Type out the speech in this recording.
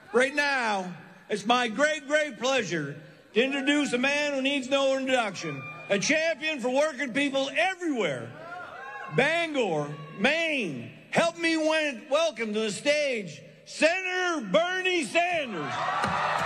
Right now, it's my great pleasure to introduce a man who needs no introduction, a champion for working people everywhere. Bangor, Maine, help me welcome to the stage Senator Bernie Sanders.